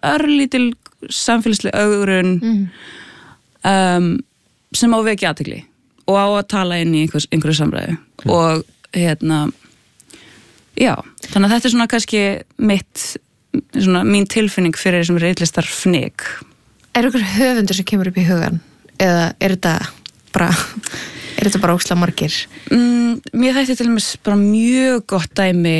örlítil samfélagsleg ögrun sem á vekja athygli og á að tala inn í einhverju samræðu og já, þannig að þetta svona kannski mín tilfinning fyrir þessum ritlistar fnyk. Ykkur höfundur sem kemur upp í hugan eða er þetta bara ókslega margir? Mér þætti til dæmis bara mjög gott dæmi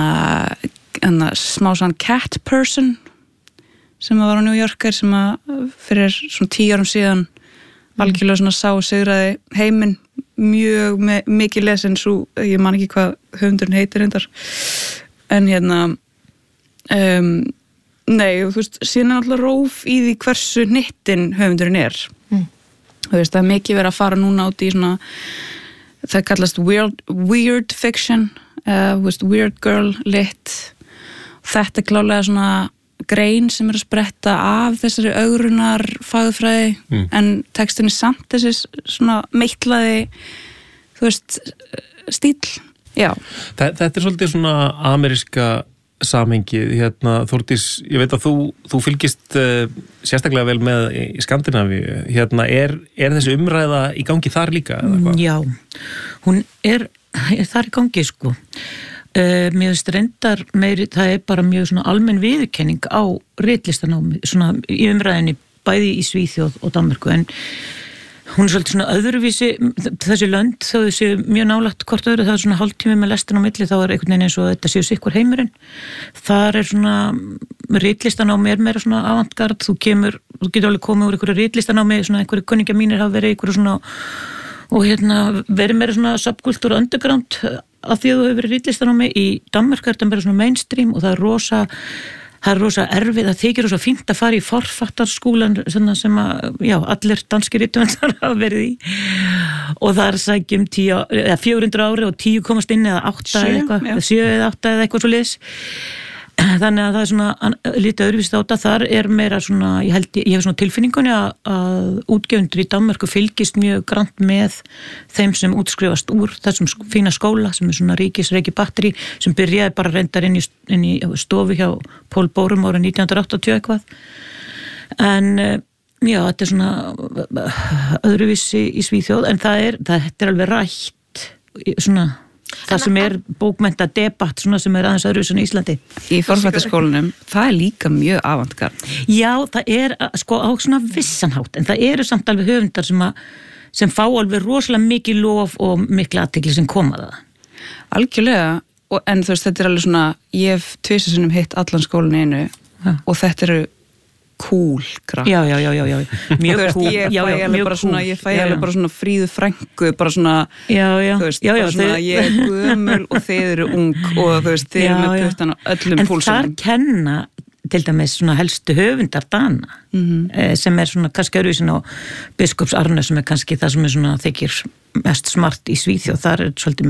smá svona cat person sem var á New Yorker sem fyrir svona 10 árum síðan algjörlega svona sá sigraði heiminn mjög mikið lesin svo, ég man ekki hvað höfundurinn heitir reyndar en nei, þú veist, síðan alltaf róf í því hversu hnittin höfundurinn þú veist, það er mikið verið að fara núna út í svona það kallast weird fiction weird girl lit þetta klálega svona grein sem að spretta af þessari ögrunar fagurfræði en textin er samt þessi svona meitlaði þú veist, stíl já. Þetta er svolítið svona ameríska samhengið, Þórdís, ég veit að þú fylgist sérstaklega vel með í Skandinavíu, er þessi umræða í gangi þar líka? Já, hún er þar í gangi sko. Mér finnst reyndar meiri, það er bara mjög svona almenn viðurkenning á ritlistanámi, svona í umræðinni bæði í Svíþjóð og Danmörku, en hún er svolítið svona öðruvísi, þessi lönd þó þau séu mjög nálægt hvort öðru, það er svona hálftími með lestin á milli, þá er einhvern veginn eins og þetta séu sikkur heimurinn. Þar er svona ritlistanámi er meira svona avantgard, þú getur alveg komið úr einhverju ritlistanámi, svona einhverju kunningjar mínir hafa verið einhverju svona og verið meira svona subkultúr og underground af því að þú hefur verið ritlistanámi í Danmörku er þetta meira svona mainstream og það er rosa erfið, það þykir rosa fínt að fara í forfattarskúlan sem að, já, allir danskir rithöfundar hafa verið í og það er sækjum 400 ári og 10 komast inn eða 8 eða 7 eða 8 eða eitthvað svo liðs. Þannig að það er svona lítið öðruvist átta, þar er meira svona, ég hef svona tilfinningunni að útgefundur í Danmörku fylgist mjög grannt með þeim sem útskrifast úr þessum fína skóla sem er svona ríkisreiki batteri sem byrjaði bara reyndar inn í stofu hjá Pól Bórum árið 1980 eitthvað. En já, þetta er svona öðruvísi í Svíþjóð en þetta er alveg rætt svona það sem er bókmennta debatt svona sem er aðeins öðruvísi í Íslandi. Í fornfræðaskólanum, það er líka mjög avantgard. Já, það er sko á svona vissanhátt, en það eru samt alveg höfundar sem fá alveg rosalega mikið lof og mikla athygli sem koma það. Algjörlega, en þú veist, þetta er alveg svona, ég hef 2 sinnum hitt allan skólan í einu og þetta eru cool krakk. Já. Mjög cool. Ég fæ alveg bara svona Fríðu Frænku, bara svona, þú veist, bara svona ég er gömul og þið eru ung og þú veist, þið eru með puttan á öllum púlsunum. En þar kenna til dæmis svona helstu höfundar Dana, sem er svona kannski öðruvísin á Biskups Arne sem er kannski það sem er svona þykir mest smart í Svíþjóð, þar er svolítið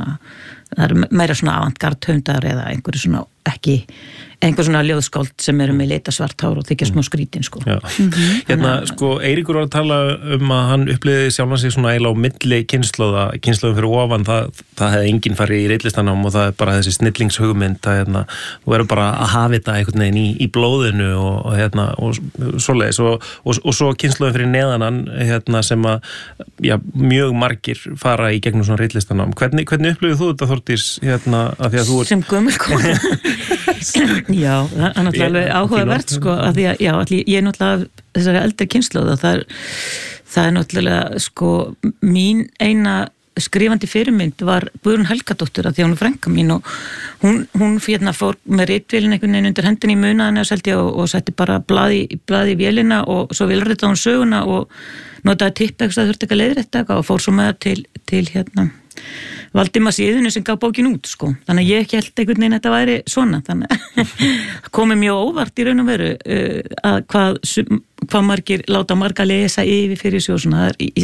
meira svona avantgard höfundar eða einhverju svona einhver svona ljóðskáld sem eru með lita svart hár og þykja smá skrítin sko. Sko, Eiríkur var að tala að hann upplýði sjálfan sig svona eiginlega á milli kynslóðum fyrir ofan, það hefði enginn farið í ritlistanám og það er bara þessi snillingshugmynd að þú eru bara að hafa þetta einhvern veginn í blóðinu og svoleiðis og svo kynslóðum fyrir neðanan sem að mjög margir fara í gegnum svona ritlistanám. Hvernig upplýðið þú þetta, Þórdís, að því að þú sem gömul kona? Já, það er náttúrulega áhugavert sko, að því að ég er náttúrulega þessari eldri kynslóð og það er náttúrulega sko mín eina skrifandi fyrirmynd var Guðrún Helgadóttir að því hún er frænka mín og hún fór með ritvélina einhvern veginn undir hendinni í munaðinni og setti bara blaði í vélina og svo vilritaði hún söguna og notaði tippex að þurfti ekki að leiðrétta og fór svo með til Valdimars í Iðunni sem gaf bókin út sko. Þannig að ég held einhvern veginn að þetta væri svona, þannig að komið mjög óvart í raun og veru að hvað margir láta marga lesa yfir fyrir sig og svona,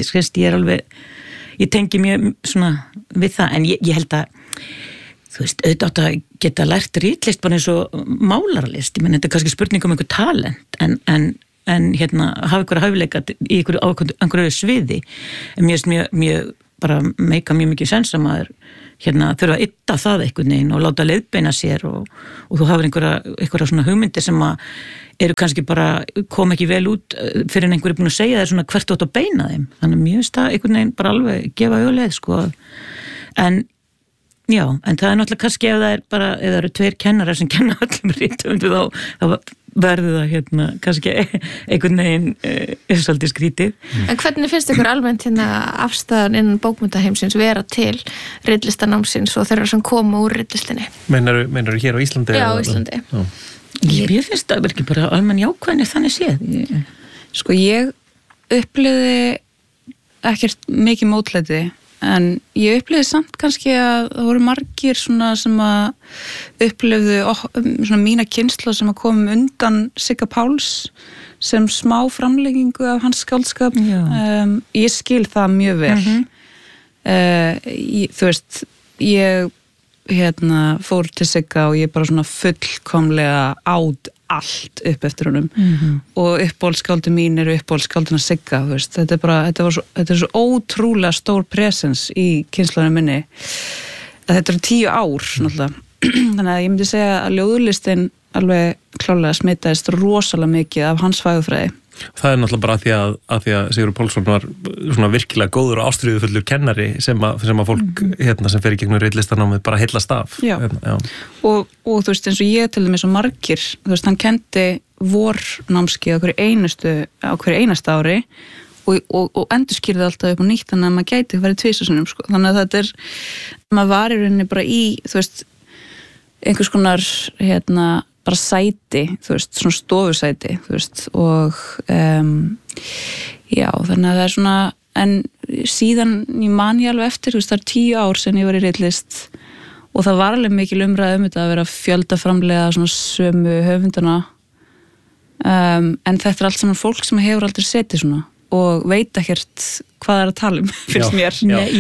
ég tengi mjög svona við það, en ég held að þú veist, auðvitað að geta lært ritlist bara eins og málaralist, ég menn þetta er kannski spurning um einhver talent, en hafa einhverja hæfileika í einhverju sviði, en mjög bara meika mjög mikið sens að maður þurfa að ytta það einhvern veginn og láta leiðbeina sér og þú hafur einhverja svona hugmyndir sem að eru kannski bara, kom ekki vel út fyrir en einhver búin að segja þér svona hvert þú átt að beina þeim, þannig mjög veist það einhvern veginn bara alveg gefa auðleið sko, en það er náttúrulega kannski ef það eru 2 kennarar sem kenna öllum rithöfundu þá verður það kannski einhvern veginn svolítið skrítið. En hvernig finnst ykkur almennt afstæðan innan bókmenntaheimsins vera til ritlistanámsins og þeirra sem koma úr ritlistinni? Meinarðu hér á Íslandi? Já, á Íslandi. Ég finnst það ekki bara almenn jákvæðinni þannig séð. Sko ég upplifði ekkert mikið mótlæti en ég upplifði samt kannski að það voru margir svona sem að upplifðu svona mína kynslóð sem að koma undan Sigga Páls sem smá framleggingu af hans skáldskap. Ég skil það mjög vel. Þú veist, ég fór til Sigga og ég bara svona fullkomlega át allt upp eftir honum og uppbólskáldi mín eru uppbólskáldina Sigga, þú veist, þetta er svo ótrúlega stór presens í kynslunum minni að þetta eru 10 ár náttúrulega, þannig að ég myndi segja að ljóðlistin alveg klálega smitaðist rosalega mikið af hans fagurfræði. Það er náttúrulega bara að því að Sigurður Pálsson var svona virkilega góður og ástríðufullur kennari sem að fólk sem fer í gegnum ritlistanámið bara heillast af. Já. Og þú veist eins og ég til dæmis og margir, þú veist hann kendi vornámskeið á hverju einasta ári og endurskýrði alltaf upp á nýtt þannig að maður gæti verið 2 sinnum sko. Þannig að þetta maður var í rauninni bara í þú veist einhvers konar bara sæti, þú veist, svona stofusæti, þú veist, og já, þannig að það er svona, en síðan ég man ég alveg eftir, þú veist, það er 10 ár sem ég var í ritlist og það var alveg mikil umræð þetta að vera fjöldaframlega svona sömu höfundana en þetta er allt saman fólk sem hefur aldrei setið svona og veit ekkert hvað er að tala finnst mér.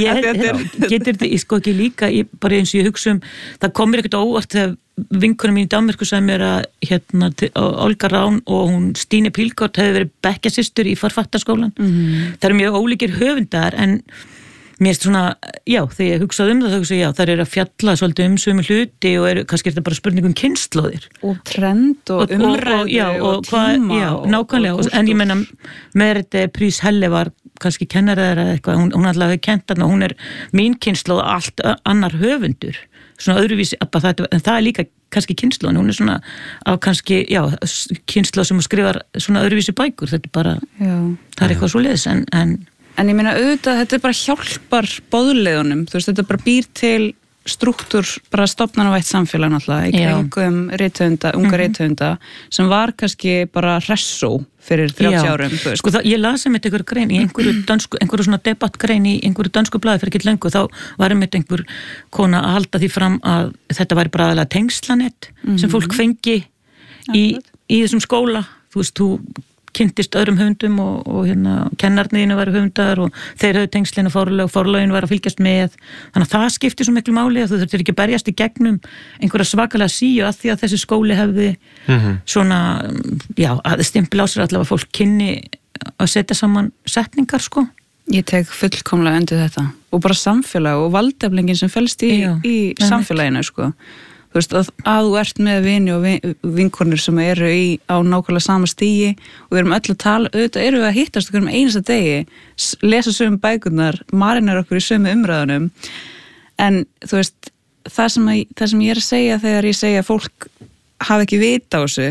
Getur þetta sko ekki líka, bara eins og ég hugsa það komir ekkert óvart þegar vinkunum mín í Danmörku sagði mér að Olga Rán og hún Stíne Pilgaard hefði verið bekkjasystur í forfattaskólan. Það eru mjög ólíkir höfundar en mér finnst svona, já, þegar ég hugsaði það þá hugsaði ég, þær eru að fjalla svolítið sömu hluti og kannski er þetta bara spurning kynslóðir. Og trend og umræðu og tíma. Já, nákvæmlega, en ég menna Merete Pryds Helle var kannski kennaraður eða eitthvað, hún alltaf hefði kennt þarna, hún er mín kynslóð og allt annar höfundur, svona öðruvísi, en það er líka kannski kynslóðin, hún er svona á kannski, já, kynslóð sem skrifar svona öðruvísi bækur, þetta er bara, það er eitthvað svoleiðis, En ég meina auðvitað, þetta er bara hjálpar boðleiðunum, þú veist, þetta bara býr til struktúr, bara stofnanavætt samfélag náttúrulega, í kringum rithöfunda, unga rithöfunda, sem var kannski bara hressó fyrir 30 árum, þú veist. Sko ég las einmitt einhver grein í einhverju svona debattgrein í einhverju dansku blaði fyrir ekki lengur, þá var einmitt einhver kona að halda því fram að þetta væri bara aðalega tengslanett sem fólk fengi í þessum skóla, þú veist, þú kynntist öðrum höfundum og kennarniðinu væri höfundar og þeir höfðu tengslinu og forlögin væri að fylgjast með, þannig að það skiptir svo miklu máli að þú þurftir ekki að berjast í gegnum einhverja svakalega síu að því að þessi skóli hefði svona, já, að stimpil á sér allavega fólk kynni að setja saman setningar, sko. Ég tek fullkomlega undir þetta og bara samfélag og valdeflingin sem felst í samfélaginu, sko. Þú veist, að þú ert með vini og vinkonur sem eru á nákvæmlega sama stigi og við erum öll að tala, auðvitað eru við að hittast okkur einasta degi, lesa sömu bækurnar, marinar okkur í sömu umræðunum, en þú veist, það sem ég er að segja þegar ég segja að fólk hafi ekki vita á þessu,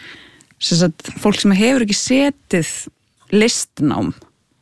sem sagt, fólk sem hefur ekki setið listnám,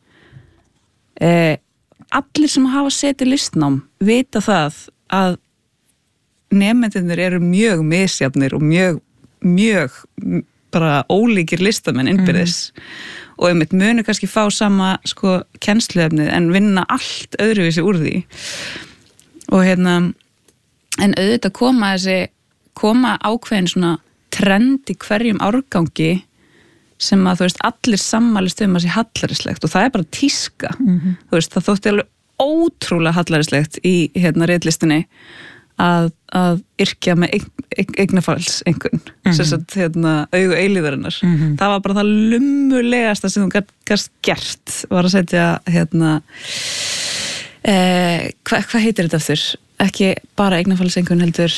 allir sem hafa setið listnám vita það að nemendurnir eru mjög misjafnir og mjög bara ólíkir listamenn innbyrðis og einmitt munu kannski fá sama sko kennsluefnið en vinna allt öðruvísi úr því og en auðvitað koma ákveðin svona trend í hverjum árgangi sem að þú veist allir sammælist að sé hallærislegt og það er bara tíska þú veist það þótti alveg ótrúlega hallærislegt í ritlistinni að yrkja með eignafalseinkunn sem sagt augu eilíðarinnar það var bara það lummulegasta sem þú gast gert var að setja Hvað heitir þetta aftur? Ekki bara eignarfallsengun heldur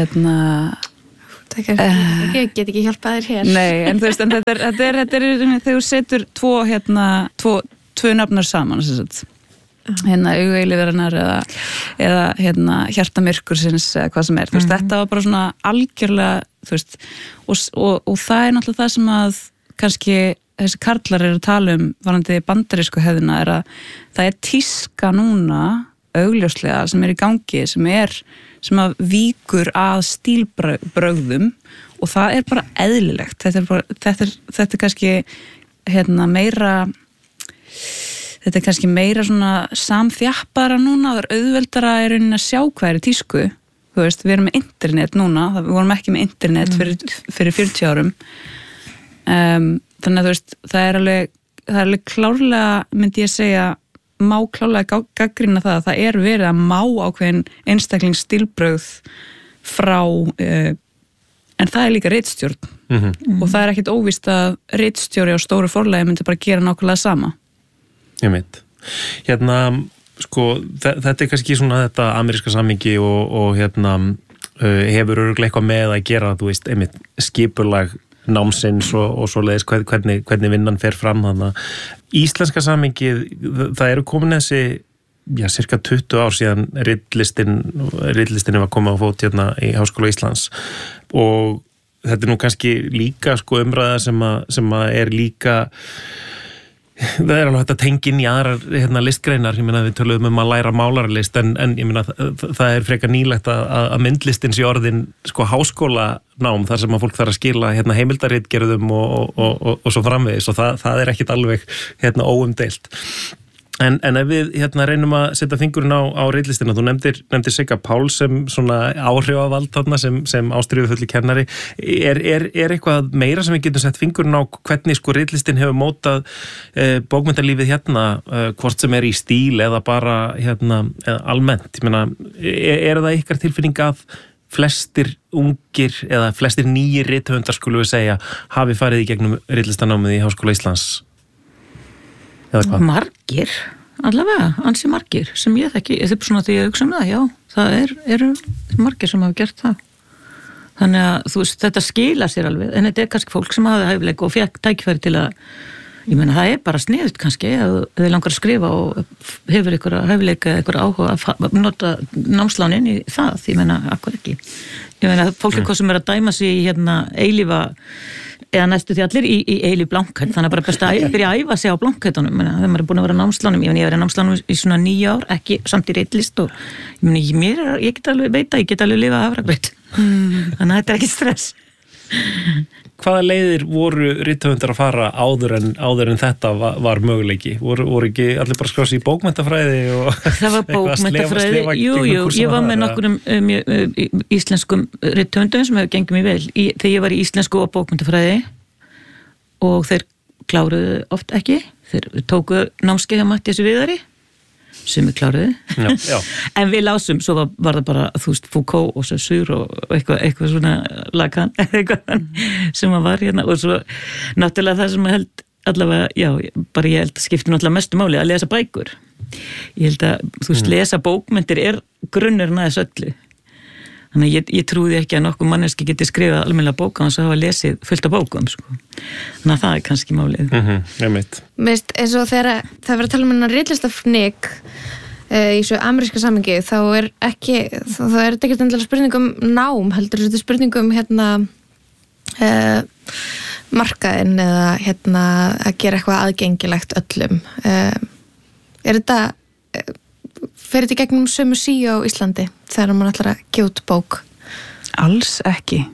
ég get ekki hjálpað þér hér. Nei, en þú veist, þetta er þegar þú setur tvö nafnar saman augeilífverðarnar eða hjartamirkursins eða hvað sem þú veist, þetta var bara svona algjörlega, þú veist, og það er náttúrulega það sem að kannski þessi karlar eru að tala varandi bandarísku hefðina er að það er tíska núna augljóslega sem er í gangi sem að víkur að stílbrögðum og það er bara eðlilegt þetta er kannski meira svona samþjappara núna, það er auðveldara í rauninni að sjá hvað er í tísku, þú veist, við erum með internet núna, við vorum ekki með internet fyrir 40 árum þannig að þú veist, það er alveg klárlega, myndi ég segja má klárlega gagnrýna það að það er verið að má ákveðin einstaklingsstílbrögð frá en það er líka ritstjórn og það er ekkit óvíst að ritstjóri á stóru forlagi myndi bara gera nákvæmlega sama. Ég veit. Sko, þetta er kannski svona þetta ameríska samhengi og hefur örugglega eitthvað með að gera, þú veist, einmitt skipulag námsins og svoleiðis hvernig vinnan fer fram þannig að íslenska samhengið, það eru komin þessi cirka 20 ár síðan ritlistinni var komið á fót hérna í Háskóla Íslands og þetta er nú kannski líka sko umræða sem að er líka það er alveg þetta tengin í aðrar listgreinar, ég meina við töluðum að læra málaralist en ég meina það er frekar nýlegt að myndlistin sé orðin sko háskólanám þar sem að fólk þarf að skila heimildaritgerðum og svo framvegis og það er ekkit alveg óumdeilt. En ef við reynum að setja fingurinn á ritlistina, þú nefndir Sigga Pál sem svona áhrifavald þarna sem ástríðufulli kennari, er eitthvað meira sem við getum sett fingurinn á hvernig sko ritlistin hefur mótað bókmenntalífið hvort sem er í stíl eða bara eða almennt, ég meina, er það ykkar tilfinning að flestir ungir eða flestir nýjir rithöfundar skulum við segja hafi farið í gegnum ritlistanámið í Háskóla Íslands? Margir, allavega, ansi margir sem ég þekki, þetta er svona því ég hugsa það, já, það eru margir sem hafa gert það. Þannig að þú veist, þetta skila sér alveg, en þetta er kannski fólk sem hafi hæfileika og fekk tækifæri til að, ég meina, það er bara sniðut kannski, að þið langar að skrifa og hefur ykkur hæfileika, ykkur áhuga að nota námslánin í það, ég meina, akkur ekki. Ég meina, fólk er hvað sem að dæma sig í eilífa eða næstu því allir í eilíf blankhætt, þannig að bara best að byrja að æfa sig á blankhættunum, þegar maður er búin að vera námslánum, ég verið námslánum í svona 9 ár, ekki samt í ritlist og ég get alveg veita, ég get alveg lifað hafragraut, þannig að þetta er ekki stress. Hvaða leiðir voru rithöfundar að fara áður en þetta var möguleiki? Voru ekki allir bara skrási í bókmenntafræði og það var bókmenntafræði, jú, ég var með nokkurum íslenskum rithöfundum sem hefur gengið mér vel þegar ég var í íslensku og bókmenntafræði og þeir kláruðu oft ekki, þeir tóku námskeið hjá Matthíasi Viðari sem við kláruðu en við lásum, svo var það bara þú veist, Foucault og Saussure og eitthvað svona Lacan sem var hérna og svo náttúrulega það sem held allavega, já, bara ég held að skipti náttúrulega mestu máli að lesa bækur ég held að, þú veist, lesa bókmenntir er grunnurinn að þessu öllu þannig að ég trúði ekki að nokkuð manneski geti skrifað almennilega bók á þess að hafa lesið fullt af bókum, sko. Þannig að það er kannski málið. Mist, eins og þegar það verður að tala um hennar ritlistafnik í svo ameríska samhengi, þá er þetta ekki endilega spurning um nám, heldur þetta spurning um markaðinn eða að gera eitthvað aðgengilegt öllum. Er þetta fer þetta í gegnum sömu síu á Íslandi þegar mann ætlar að gefa út bók? Alls ekki.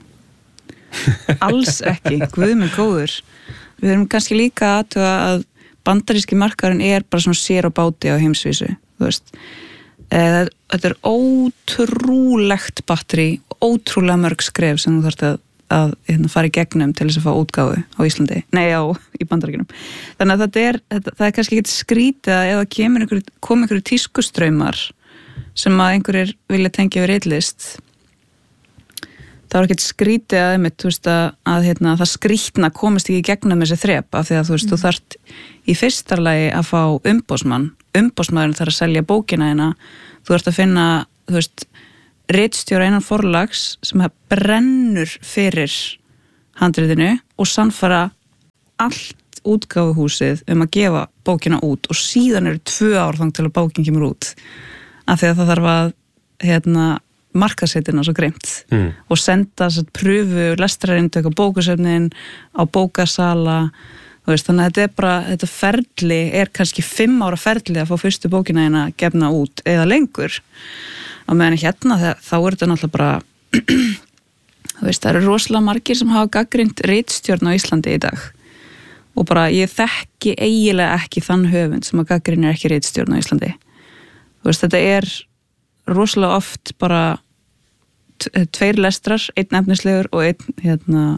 Guð minn góður. Við erum kannski líka að bandaríski markaðurinn er bara svona sér á báti á heimsvísu, þú veist. Þetta er ótrúlegt batteri, ótrúlega mörg skref sem þú þarft að fara í gegnum til þess að fá útgáfu á Íslandi, í Bandaríkjunum. Þannig að það er kannski ekki skrítið eða kom einhverju tískustraumar sem að einhverjir vilja tengja við ritlist. það var ekkert skrítið að einmitt, þú veist, að það skrítna komist ekki í gegnum þessi þrep af því að þú veist, þú þarft í fyrsta lagi að fá umboðsmaðurinn þarf að selja bókina hérna, þú ert að finna, þú veist, ritstjóra innan forlags sem brennur fyrir handritinu og sannfara allt útgáfuhúsið að gefa bókina út og síðan eru 2 ár þang til að bókin kemur út af því að það þarf að markaðsveitina svo greimt og senda pröfu lestrarindök á bókasöfnin, á bókasala, þú veist, þannig að þetta bara, þetta ferli kannski 5 ára ferli að fá fyrstu bókina hérna gefna út eða lengur á meðan hérna þá þetta náttúrulega bara þú veist, það eru rosalega margir sem hafa gagnrýnt ritstjórn á Íslandi í dag og bara ég þekki eiginlega ekki þann höfund sem að gagnrýnir ekki ritstjórn á Íslandi, þú veist, þetta rosalega oft bara 2 lestrar, 1 efnislegur og 1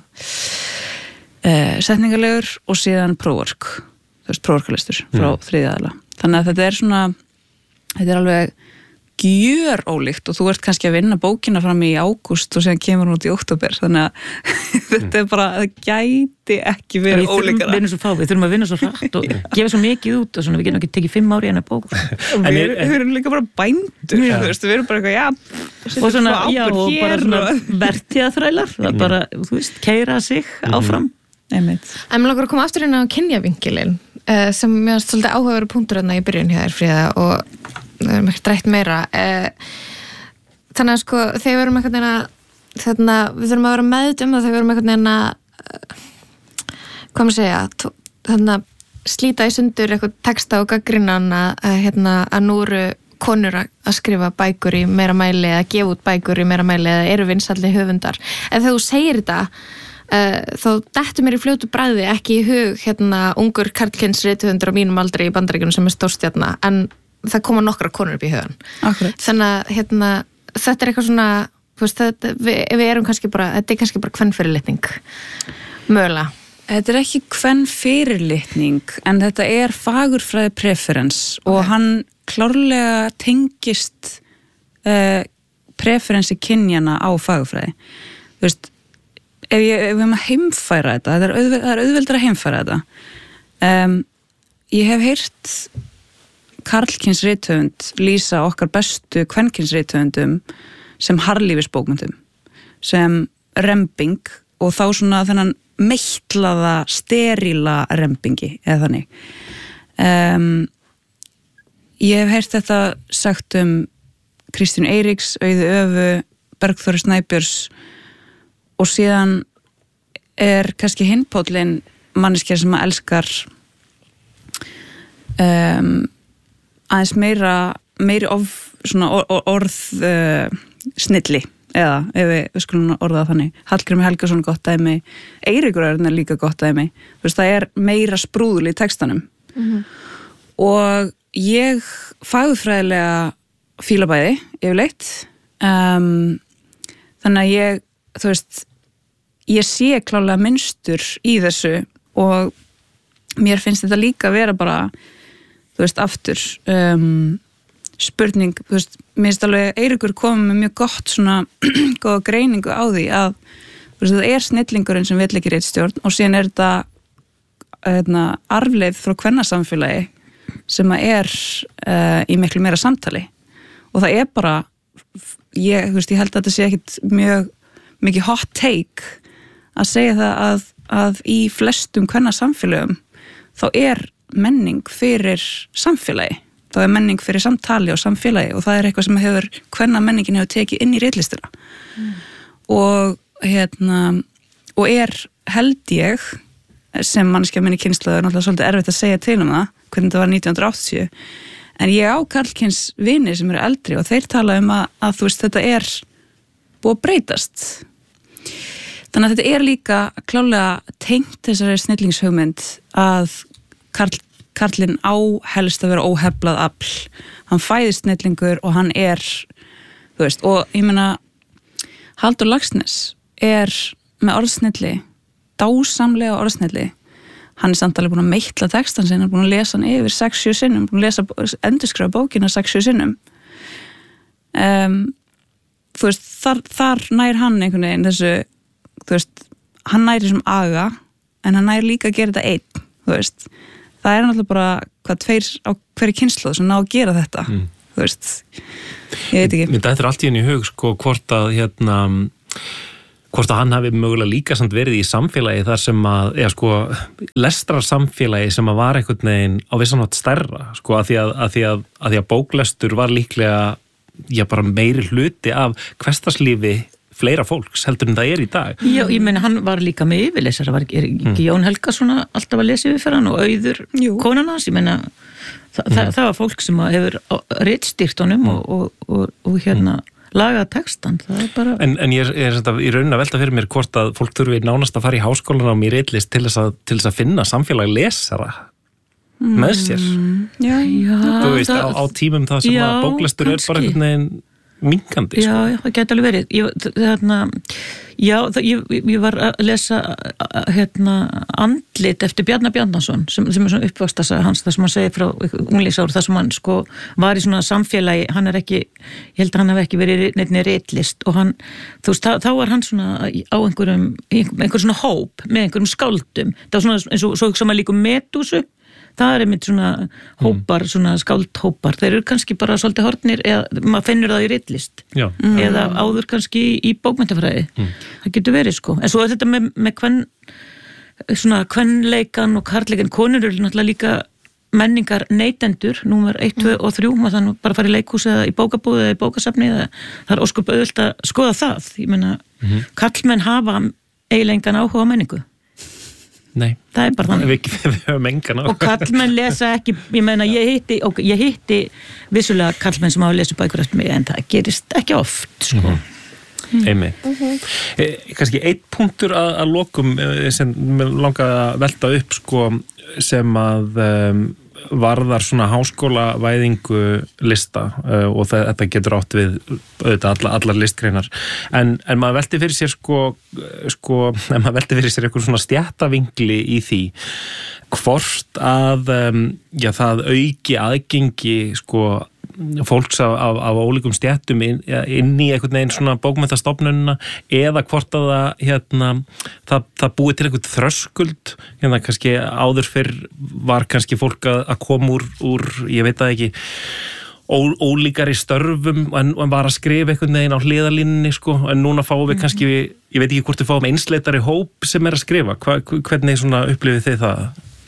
setningarlegur og síðan prófvork, þú veist, prófvorkalestur frá 3. aðila. Þannig að þetta alveg gjörólíkt og þú ert kannski að vinna bókina fram í ágúst og síðan kemur hún út í október, þannig að þetta bara, það gæti ekki verið ólíkara. Við þurfum að vinna svo hratt og gefa svo mikið út og svona, við getum ekki tekið 5 ári en að bók. Við erum líka bara bændur, þú veist, við erum bara eitthvað, og svona, og bara svona vertíðaþrælar, það bara, þú veist, keyra sig áfram. Einmitt. En mér langar að koma aftur inn á kynjavinkilinn, sem mér finnst svolítið áhugaverður punktur í byrjun hjá þér, Fríða, og við erum ekkert rætt meira. Þannig að sko, þegar við erum eitthvað neina, við þurfum að vera meðut það þegar við erum eitthvað neina, hvað maður segja, þannig að slíta í sundur eitthvað texta og gaggrinnan að nú eru konur að skrifa bækur í meira mæli eða gefa út bækur í meira mæli eða eru vinsælli höfundar. En þegar þú segir þetta, þá dettur mér í fljótu bragði ekki í hug ungur karlkyns rithöfundur á mínum aldri í Bandaríkjunum sem stórstjarna, en það koma nokkra konur upp í hugan. Akkurat. Þannig að þetta eitthvað svona, þú veist, við erum kannski bara, þetta kannski bara kvenfyrirlitning mögulega. Þetta ekki kvenfyrirlitning, en þetta fagurfræði preference og hann klárlega tengist preferensi kynjana á fagurfræði. Þú veist, ef við erum að heimfæra þetta, það auðveldar að heimfæra þetta. Ég hef heyrt karlkyns rithöfund lýsa okkar bestu kvenkyns rithöfundum sem harðlífisbókmyndum, sem rembing og þá svona þennan meittlaða, steríla rembingi eða þannig. Ég hef heyrt þetta sagt Kristínu Eiríks, Auði Övu, Bergþóru Snæbjörns og síðan kannski hinpóllinn manneskja sem að elskar aðeins meiri svona orð snilli, eða ef við skulum orða þannig. Hallgrímur Helgason gott dæmi, Eiríkur er líka gott dæmi. Þú veist, það meira sprúðl í textanum. Og ég fagurfræðilega fíla bæði yfirleitt. Þannig að þú veist, ég sé klálega mynstur í þessu og mér finnst þetta líka að vera bara, þú veist, aftur spurning, þú veist, mér finnst alveg Eiríkur komið með mjög gott svona góða greiningu á því að þú veist, það snillingurinn sem vill ekki ritstjórn og síðan þetta arfleif frá kvennasamfélagi sem að í miklu meira samtali og það bara þú veist, ég held að þetta sé ekkit mjög mikið hot take að segja það að í flestum kvennasamfélögum þá menning fyrir samfélagi, þá menning fyrir samtali og samfélagi og það eitthvað sem kvennamenningin hefur tekið inn í ritlistina og og held ég sem manneskja minni kynslóð náttúrulega svolítið erfitt að segja til það hvernig þetta var 1980 en ég á karlkyns vini sem eru eldri og þeir tala að þú veist þetta búið að breytast. Þannig að þetta líka klálega tengt þessari snillingshugmynd að karlinn á helst að vera óheflað afl. Hann fæðist snillingur og hann þú veist, og ég meina Halldór Laxness með orðsnilli, dásamlega orðsnilli. Hann samt alveg búin að meitla textan sinn, hann búin að lesa hann yfir 6-7 sinnum, búin að endurskrifa bókina 6-7 sinnum. þú veist, þar nær hann einhvern veginn þessu, þú veist, hann nær þessum aga, en hann nær líka að gera þetta einn, þú veist. Það náttúrulega bara tveir á hverju kynslóð sem ná að gera þetta, þú veist. Ég veit ekki. Þetta er allt í henni í hug, sko, hvort að hann hafi mögulega líka samt verið í samfélagi þar sem að, lestrar samfélagi sem að var einhvern veginn á vissanátt stærra, sko, að því að bóklestur var líklega, bara meiri hluti af hversdagslífi fleira fólks heldur en það í dag. Já, ég meina, hann var líka með yfirlesara, var ekki Jón Helgason alltaf að lesa yfir fyrir hann og Auður konan hans, ég meina, það var fólk sem hefur ritstýrt honum og lagað textan, það bara... En ég er í raunin að velta fyrir mér hvort að fólk þurfi nánast að fara í háskólanám í ritlist til þess að finna samfélag lesara með sér. Já. Þú veist, á tímum það sem að bóklestur er bara einhvern veginn minkandi. Já, það geti alveg verið. Ég var að lesa Andlit eftir Bjarnar Bjarnason sem er svona uppvaxtarsaga hans, það sem hann segir frá unglingsárum, það sem hann sko var í svona samfélagi, hann er ekki, ég held að hann hef ekki verið neitt ritlist og hann, þú veist, þá var hann svona á einhver svona hóp með einhverjum skáldum, það var svona eins og svo hugsa maður líka Medúsu. Það er einmitt svona hópar, svona skáldhópar. Þeir eru kannski bara svolítið horfnir eða maður finnur það í ritlist. Eða áður kannski í bókmenntafræði. Það getur verið, sko. En svo er þetta með kvenleikan og karleikan. Konur eru náttúrulega líka menningar neytendur, númer 1, 2 og 3. Maður þannig bara fara í leikhús eða í bókabúð eða í bókasafni eða það er ósköp auðvelt að skoða það. Ég meina, karlmenn hafa eiginlega engan áhuga á menningu. Nei, það er bara þannig. Við höfum engan á. Og karlmenn lesa ekki, ég meina, ég hitti vissulega karlmenn sem hafa lesið bækur eftir mig, en það gerist ekki oft, sko. Einmitt. Kannski einn punktur að lokum sem langaði að velta upp, sko, sem að varðar svona háskólavæðingu lista og þetta getur átt við auðvitað allar listgreinar en maður velti fyrir sér maður velti fyrir sér eitthvað svona stjættavingli í því hvort að það auki aðgengi sko fólks af ólíkum stjættum inn í einhvern veginn svona bókmenntastofnunina eða hvort að það búið til einhvern þröskuld kannski áður fyrr var kannski fólk að koma úr ég veit það ekki ólíkari störfum en var að skrifa einhvern veginn á hliðarlínunni sko en núna fáum við kannski ég veit ekki hvort við fáum einsleitari hóp sem er að skrifa hvernig svona upplifið þið það?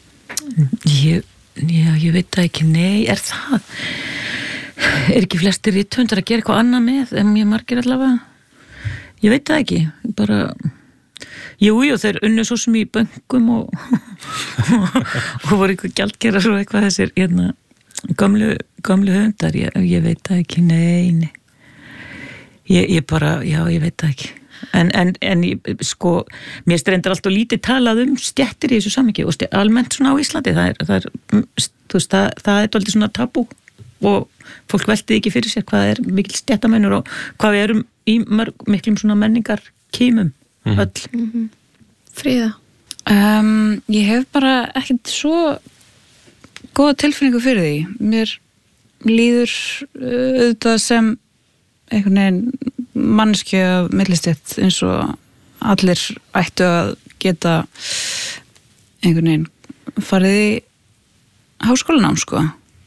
Ég veit það ekki, nei, er það? Er ekki flestir rithöndar að gera eitthvað annað með en mjög margir allavega ég veit það ekki bara jú, þeir unnu svo sem í bönkum og voru eitthvað gjaldgerar og eitthvað þessir gamlu höndar ég veit það ekki, nei ég bara, já, ég veit það ekki en sko mér strendur alltaf lítið talað stjættir í þessu samhengi og almennt svona á Íslandi það er dálítið svona tabú og fólk veltið ekki fyrir sér hvað er mikil stjættamennur og hvað við erum í miklum svona menningar kímum öll. Fríða? Ég hef bara ekkert svo góða tilfinningu fyrir því. Mér líður auðvitað sem einhvern veginn manneskju af millistjætt eins og allir ættu að geta einhvern veginn farið í háskólanám sko.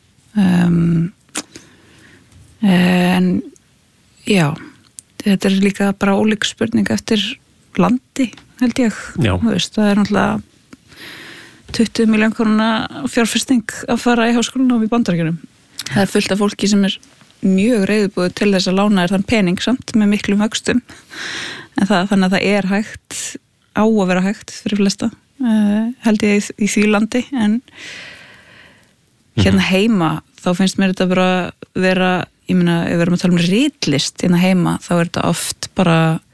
En já þetta er líka bara ólík spurning eftir landi held ég veist, það er náttúrulega 20 milljón króna fjárfesting að fara í háskólanám í Bandaríkjunum það er fullt af fólki sem er mjög reiðubúið til þess að lána þér þann pening samt með miklum vöxtum en þannig að það er hægt á að vera hægt fyrir flesta held ég í því landi en hérna heima þá finnst mér þetta bara vera ég meina, ef við erum að tala ritlist hérna heima, þá er þetta oft bara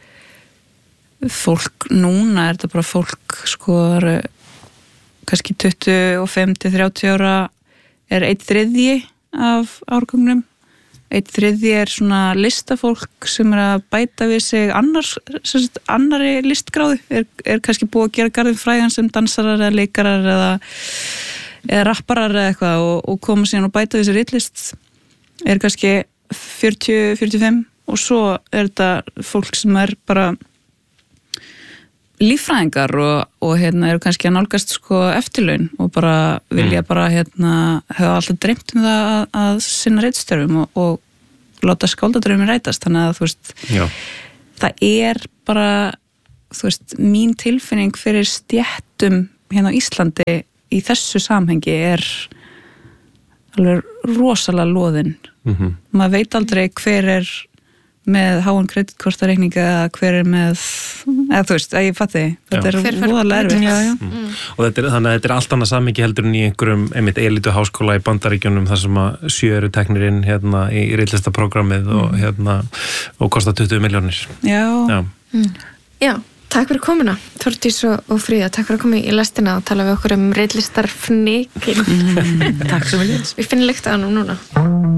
fólk núna er þetta bara fólk sko kannski 25-30 ára er 1/3 af árgangnum 1/3 er svona listafólk sem er að bæta við sig annari listgráðu er kannski búið að gera garðin frægan sem dansarar eða leikarar eða rapparar eða eitthvað og koma síðan og bæta þessi ritlist er kannski 40-45 og svo þetta fólk sem bara líffræðingar og eru kannski að nálgast sko eftirlaun og bara vilja bara hafa alltaf dreymt það að sinna ritstörfum og láta skáldadraumin rætast, þannig að þú veist það bara þú veist, mín tilfinning fyrir stéttum á Íslandi í þessu samhengi alveg rosalega loðin. Maður veit aldrei hver með háan kreditkortareikninga eða hver með, eða þú veist, að ég fatti þetta voðalega erfitt. Og þannig að þetta allt annað samhengi heldur en í einhverjum einmitt elítu háskóla í Bandaríkjunum þar sem að 7 eru teknir inn í ritlistaprógrammið og kostar 20 milljónir. Já, takk fyrir komuna, Þórdís og Fríða, takk fyrir að koma í lestina og tala við okkur ritlistarfnikin. Takk svo vel. Við finnum lykt á hann núna.